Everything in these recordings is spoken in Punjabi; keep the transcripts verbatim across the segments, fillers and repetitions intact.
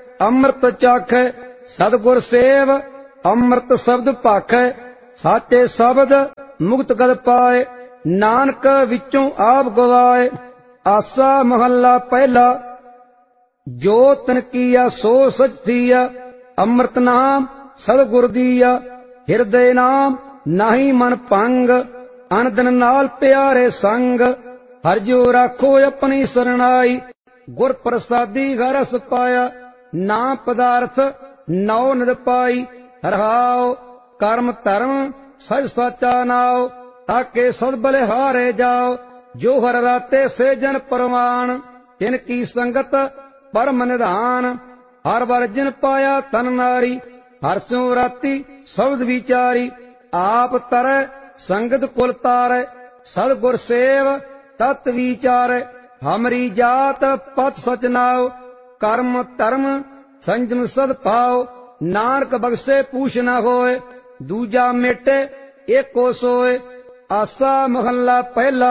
ਅੰਮ੍ਰਿਤ ਚਾਖੈ। ਸਤਿਗੁਰ ਸੇਵ ਅੰਮ੍ਰਿਤ ਸ਼ਬਦ ਭਾਖੈ। ਸਾਚੇ ਸ਼ਬਦ ਮੁਕਤ ਗਲ ਪਾਏ। ਨਾਨਕ ਵਿੱਚੋਂ ਆਪ ਗਵਾਏ। ਆਸਾ ਮਹੱਲਾ ਪਹਿਲਾ। ਜੋ ਤਨ ਕੀਆ ਸੋ ਸਚ ਥੀਆ। ਅੰਮ੍ਰਿਤ ਨਾਮ ਸਤਿਗੁਰ ਦੀਆ। ਹਿਰਦੇ ਨਾਮ ਨਾਹੀ ਮਨ ਭੰਗ। ਅਨ ਦਿਨ ਨਾਲ ਪਿਆਰੇ ਸੰਗ। ਹਰਿ ਜੋ ਰਾਖੋ ਆਪਣੀ ਸਰਣਾਈ। ਗੁਰ ਪ੍ਰਸਾਦੀ ਘਰ ਰਸ ਪਾਇਆ। ਨਾ ਪਦਾਰਥ ਨੌ ਨਿਦ ਪਾਈ। ਰਹਾਉ ਕਰਮ ਧਰਮ ਸਚ ਸਾਚਾ ਨਾਉ। ਤਾਕੇ ਸਦ ਬਲਿਹਾਰੇ ਜਾਓ। ਜੋ ਹਰ ਰਾਤੇ ਸੇ ਜਨ ਪਰਵਾਨ। ਤਿਨ ਕੀ ਸੰਗਤ ਪਰਮ ਨਿਧਾਨ। ਹਰ ਵਰ ਜਿਨ ਪਾਇਆ ਤਨ ਨਾਰੀ। ਹਰ ਸਿਉ ਰਾਤੀ ਸ਼ਬਦ ਵਿਚਾਰੀ। ਆਪ ਤਰੈ ਸੰਗਤ ਕੁਲ ਤਾਰੈ। ਸਤਿਗੁਰ ਸੇਵ ਤਤ ਵਿਚਾਰੈ। ਹਮਰੀ ਜਾਤ ਪਤ ਸਚ ਨਾਉ। ਕਰਮ ਧਰਮ ਸੰਜਮ ਸਦ ਪਾਉ। ਨਾਨਕ ਬਖਸ਼ੇ ਪੂਛ ਨ ਹੋਏ। ਦੂਜਾ ਮੇਟੇ ਏਕੋ ਸੋਏ। ਆਸਾ ਮਹੱਲਾ ਪਹਿਲਾ।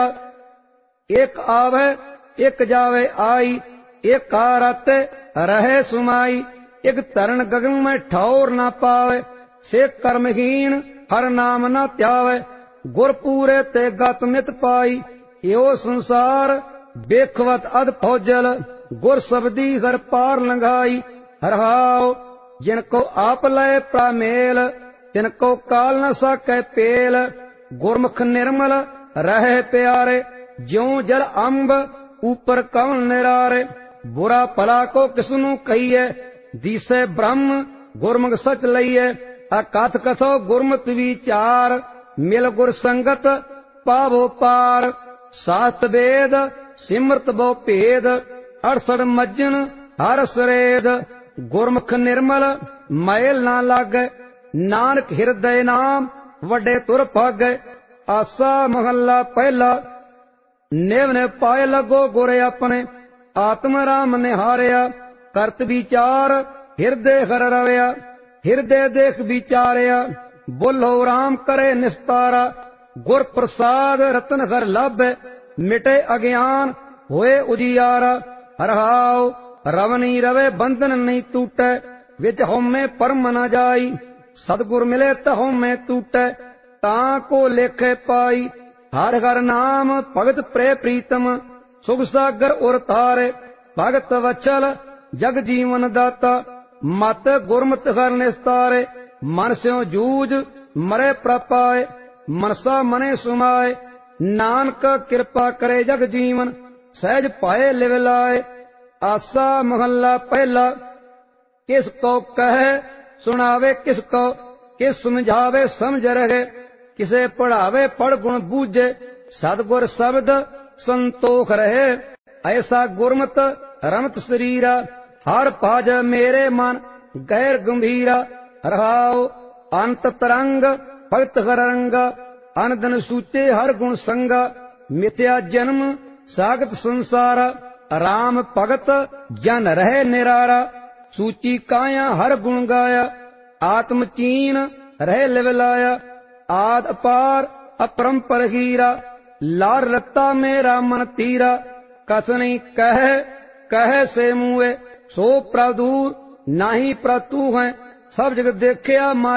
ਇੱਕ ਆਵੈ ਇੱਕ ਜਾਵੇ ਆਈ। ਇੱਕ ਆ ਰਾਤੇ ਰਹੇ ਸੁਮਾਈ। ਇੱਕ ਧਰਨ ਗਗਨ ਮੈਂ ਠੌਰ ਨਾ ਪਾਵੇ। ਸੇ ਕਰਮਹੀਣ ਹਰ ਨਾਮ ਨਾ ਧਿਆਵੇ। ਗੁਰ ਪੂਰੇ ਤੇ ਗਤ ਮਿਤ ਪਾਈ। ਇਹੋ ਸੰਸਾਰ ਬੇਖਵਤ ਅਧ ਫੌਜਲ। ਗੁਰ ਸਬਦੀ ਹਰ ਪਾਰ ਲੰਘਾਈ। ਰਹਾਉ ਜਿਨ ਕੋ ਆਪ ਲਏ ਪ੍ਰਾਮੇਲ। ਤਿਨ ਕੋ ਕਾਲ ਨ ਸਾਕੈ ਪੇਲ। ਗੁਰਮੁਖ ਨਿਰਮਲ ਰਹੇ ਪਿਆਰੇ। ਜਿਉ ਜਲ ਅੰਬ ਉਪਰ ਕਮਲ ਨਿਰਾਰੇ। ਬੁਰਾ ਭਲਾ ਕੋ ਕਿਸਨੂੰ ਕਹੀਏ। ਦੀਸੈ ਬ੍ਰਹਮ ਗੁਰਮੁਖ ਸਚ ਲਈਏ। ਅਕਥ ਕਥੋ ਗੁਰਮਤਿ ਵਿਚਾਰ। ਮਿਲ ਗੁਰ ਸੰਗਤ ਪਾਵੋ ਪਾਰ। ਸਾਸਤ ਵੇਦ ਸਿਮਰਤ ਬੋ ਭੇਦ। ਅੜਸੜ ਮੱਜਨ ਹਰ ਸਰੇਦ। ਗੁਰਮੁਖ ਨਿਰਮਲ ਮੈਲ ਨਾ ਲਾਗੈ। ਨਾਨਕ ਹਿਰਦੈ ਨਾਮ ਵੱਡੇ ਤੁਰ ਭਾਗੈ। ਆਸਾ ਮਹੱਲਾ ਪਹਿਲਾ। ਨਿਵ ਨਿਵ ਪਾਏ ਲੱਗੋ ਗੁਰ ਆਪਣੇ। ਆਤਮ ਰਾਮ ਨਿਹਾਰਿਆ। ਕਰਤ ਵਿਚਾਰ ਹਿਰਦੇ ਹਰ ਰਵਿਆ। ਹਿਰਦੇ ਦੇਖ ਵਿਚਾਰਿਆ। ਬੋਲੋ ਰਾਮ ਕਰੇ ਨਿਸਤਾਰਾ। ਗੁਰ ਪ੍ਰਸਾਦ ਰਤਨ ਹਰ ਲਾਭੈ। ਮਿਟੇ ਅਗਿਆਨ ਹੋਏ ਉਜਿਆਰਾ। ਰਹਾਉ ਰਵਨੀ ਰਵੇ ਬੰਧਨ ਨਹੀਂ ਟੂਟੈ। ਵਿੱਚ ਹਉਮੈ ਪਰਮ ਨ ਜਾਈ। ਸਤਿਗੁਰ ਮਿਲੇ ਤਾ ਹਉਮੈ ਟੂਟੈ। ਤਾਂ ਕੋ ਲੇਖੇ ਪਾਈ। ਹਰਿ ਹਰਿ ਨਾਮ ਭਗਤ ਪ੍ਰੇ ਪ੍ਰੀਤਮ। ਸੁਖ ਸਾਗਰ ਉਰ ਤਾਰੇ। ਭਗਤ ਵਚਲ ਜਗ ਜੀਵਨ ਦਾਤਾ। ਮਤ ਗੁਰਮਤਿ ਹਰਿ ਨਿਸਤਾਰੇ। ਮਨ ਸਿਉ ਜੂਝ ਮਰੇ ਪ੍ਰਪਾਏ। ਮਨਸਾ ਮਨੇ ਸੁਮਾਏ। ਨਾਨਕ ਕਿਰਪਾ ਕਰੇ ਜਗ ਜੀਵਨ। ਸਹਿਜ ਪਾਏ ਲਿਵ ਲਾਏ। ਆਸਾ ਮਹੱਲਾ ਪਹਿਲਾ। ਕਿਸ ਕੋ ਕਹੈ ਸੁਣਾਵੇ ਕਿਸ ਕੋ। ਕਿਸ ਸਮਝਾਵੇ ਸਮਝ ਰਹੇ। ਕਿਸੇ ਪੜ੍ਹਾਵੇ ਪੜ੍ਹ ਗੁਣ ਬੂਝੇ। ਸਤਿਗੁਰ ਸ਼ਬਦ ਸੰਤੋਖ ਰਹੇ। ਐਸਾ ਗੁਰਮਤ ਰਮਤ ਸਰੀਰਾ। ਹਰ ਭਜ ਮੇਰੇ ਮਨ ਗਹਿਰ ਗੰਭੀਰਾ। ਰਹਾਉ ਅੰਤ ਤਰੰਗ ਭਗਤ ਹਰ ਰੰਗਾ। ਅਨੰਦਨ ਸੂਚੇ ਹਰ ਗੁਣ ਸੰਗਾ। ਮਿਥਿਆ ਜਨਮ ਸਾਗਤ ਸੰਸਾਰਾ। ਰਾਮ ਭਗਤ ਜਨ ਰਹਿ ਨਿਰਾਰਾ। ਸੂਚੀ ਕਾਇਆ ਹਰ ਗੁਣ ਗਾਇਆ। ਆਤਮ ਚੀਨ ਰਹਿ ਲਿਵ ਲਾਇਆ। ਆਦ ਅਪਾਰ ਅਪਰੰਪਰ ਹੀਰਾ। ਲਾਰ ਰਤਾ ਮੇਰਾ ਮਨ ਤੀਰਾ। ਕਥ ਨਹੀਂ ਕਹਿ ਕਹਿ ਸੇ ਮੂਏ। ਸੋ ਪ੍ਰਦੂਰ ਨਾਹੀ ਪ੍ਰਤੂ ਹੈ। ਸਭ ਜਗ ਦੇਖਿਆ